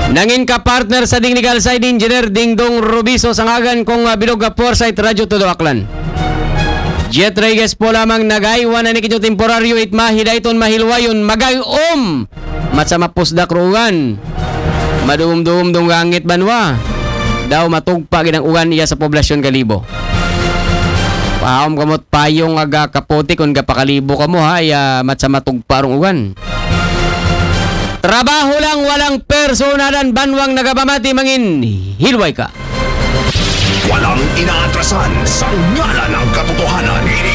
Nangin ka partner sa ding legal side engineer Dingdong Rubiso sangagan kong bilog ka Foresight Radio Todo Aklan. Jet Reyes po lamang nagaywan na nikito temporaryo it mahidayton mahilwayon magayom matsama pusdak rugan madum-dum dunggangit banwa daw matugpa ginang ugan iya sa poblasyon Kalibo. Paom kamot payong aga kapote kung kapakalibo ka mo ha iya matsama tugpa rong ugan. Trabaho lang walang personalan banwang nagabamati mangin hilway ka. Walang inaatrasan sa ngalan ng katotohanan.